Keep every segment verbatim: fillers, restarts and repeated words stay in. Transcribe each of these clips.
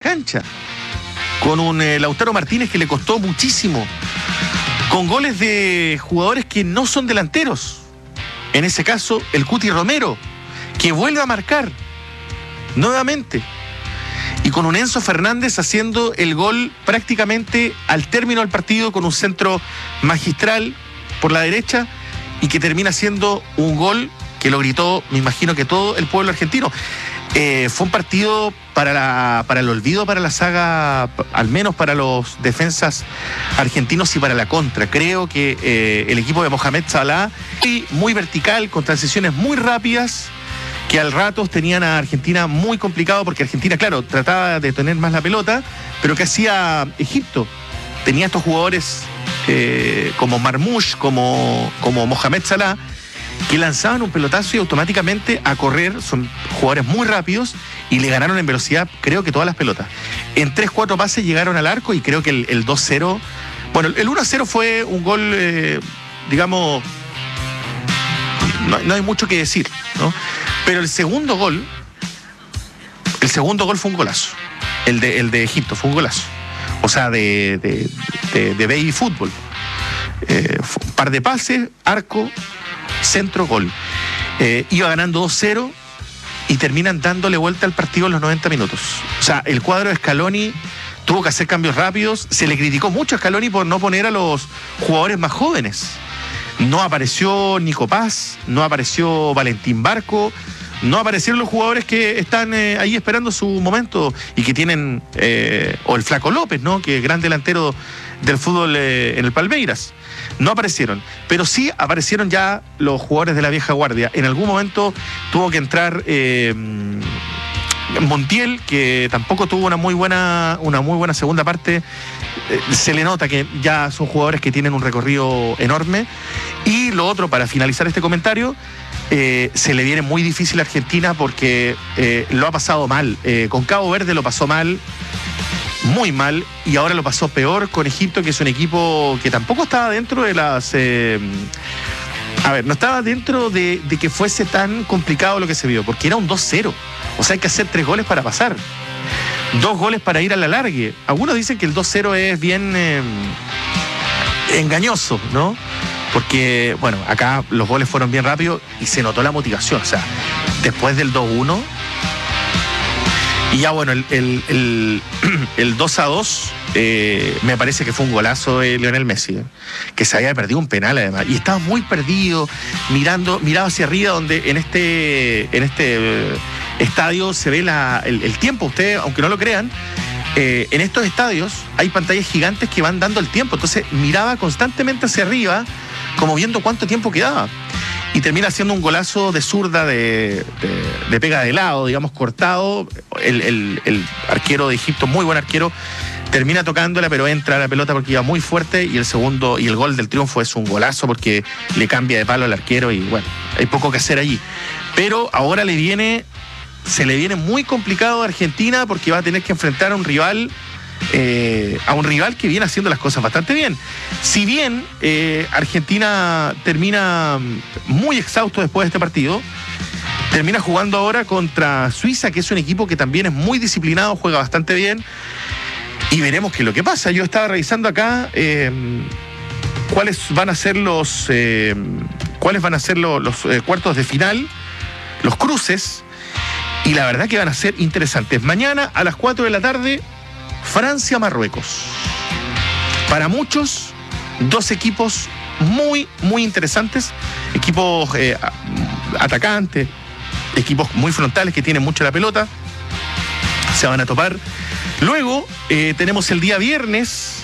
cancha, con un eh, Lautaro Martínez que le costó muchísimo, con goles de jugadores que no son delanteros. En ese caso, el Cuti Romero, que vuelve a marcar nuevamente. Y con un Enzo Fernández haciendo el gol prácticamente al término del partido con un centro magistral por la derecha y que termina siendo un gol que lo gritó, me imagino que todo el pueblo argentino. Eh, fue un partido para, la, para el olvido, para la saga, al menos para los defensas argentinos y para la contra. Creo que eh, el equipo de Mohamed Salah, muy vertical, con transiciones muy rápidas, que al rato tenían a Argentina muy complicado, porque Argentina, claro, trataba de tener más la pelota, pero que hacía Egipto. Tenía estos jugadores eh, como Marmoush, como, como Mohamed Salah, que lanzaban un pelotazo y automáticamente a correr. Son jugadores muy rápidos y le ganaron en velocidad, creo que todas las pelotas. En tres cuatro pases llegaron al arco y creo que el, el dos cero, bueno, el uno a cero fue un gol, eh, digamos, no, no hay mucho que decir, ¿no? Pero el segundo gol, el segundo gol fue un golazo. El de, el de Egipto fue un golazo. O sea, de, de, de, de baby fútbol. Eh, un par de pases, arco, centro, gol. Eh, iba ganando dos cero y terminan dándole vuelta al partido en los noventa minutos. O sea, el cuadro de Scaloni tuvo que hacer cambios rápidos. Se le criticó mucho a Scaloni por no poner a los jugadores más jóvenes. No apareció Nico Paz, no apareció Valentín Barco, no aparecieron los jugadores que están eh, ahí esperando su momento y que tienen, eh, o el Flaco López, ¿no? Que es gran delantero del fútbol eh, en el Palmeiras. No aparecieron, pero sí aparecieron ya los jugadores de la vieja guardia. En algún momento tuvo que entrar eh, Montiel, que tampoco tuvo una muy buena, una muy buena segunda parte. Eh, se le nota que ya son jugadores que tienen un recorrido enorme. Y lo otro, para finalizar este comentario, eh, se le viene muy difícil a Argentina porque eh, lo ha pasado mal. Eh, con Cabo Verde lo pasó mal, muy mal, y ahora lo pasó peor con Egipto, que es un equipo que tampoco estaba dentro de las... Eh, a ver, no estaba dentro de, de que fuese tan complicado lo que se vio, porque era un dos cero. O sea, hay que hacer tres goles para pasar. Dos goles para ir a la largue. Algunos dicen que el dos cero es bien eh, engañoso, ¿no? Porque, bueno, acá los goles fueron bien rápidos y se notó la motivación. O sea, después del dos uno... Y ya bueno, el, el, el, el dos a dos eh, me parece que fue un golazo de Lionel Messi, eh, que se había perdido un penal además. Y estaba muy perdido, mirando, miraba hacia arriba, donde en este, en este eh, estadio se ve la, el, el tiempo. Ustedes, aunque no lo crean, eh, en estos estadios hay pantallas gigantes que van dando el tiempo. Entonces miraba constantemente hacia arriba, como viendo cuánto tiempo quedaba. Y termina haciendo un golazo de zurda, de, de, de pega de lado, digamos, cortado. El, el, el arquero de Egipto, muy buen arquero, termina tocándola, pero entra la pelota porque iba muy fuerte. Y el segundo, y el gol del triunfo es un golazo porque le cambia de palo al arquero. Y bueno, hay poco que hacer allí. Pero ahora le viene, se le viene muy complicado a Argentina porque va a tener que enfrentar a un rival. Eh, a un rival que viene haciendo las cosas bastante bien. Si bien eh, Argentina termina muy exhausto después de este partido, termina jugando ahora contra Suiza, que es un equipo que también es muy disciplinado, juega bastante bien, y veremos qué es lo que pasa. Yo estaba revisando acá eh, cuáles van a ser los eh, cuáles van a ser los, los eh, cuartos de final, los cruces, y la verdad que van a ser interesantes. Mañana a las cuatro de la tarde, Francia-Marruecos. Para muchos, dos equipos muy, muy interesantes. Equipos eh, atacantes, equipos muy frontales que tienen mucho la pelota. Se van a topar. Luego eh, tenemos el día viernes,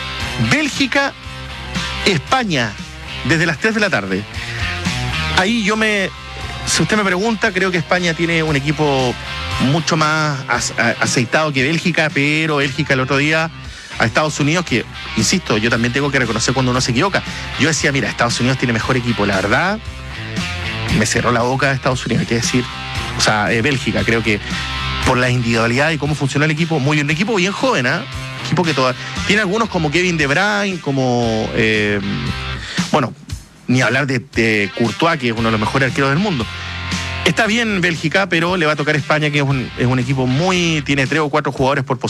Bélgica-España, desde las tres de la tarde. Ahí yo me... Si usted me pregunta, creo que España tiene un equipo mucho más aceitado que Bélgica, pero Bélgica el otro día a Estados Unidos, que, insisto, yo también tengo que reconocer cuando uno se equivoca. Yo decía, mira, Estados Unidos tiene mejor equipo. La verdad, me cerró la boca de Estados Unidos, hay que decir. O sea, eh, Bélgica, creo que por la individualidad y cómo funciona el equipo, muy bien, un equipo bien joven, ¿eh? Equipo que toda, tiene algunos como Kevin De Bruyne, como, eh, bueno, ni hablar de, de Courtois, que es uno de los mejores arqueros del mundo. Está bien Bélgica, pero le va a tocar España, que es un, es un equipo muy, tiene tres o cuatro jugadores por posición.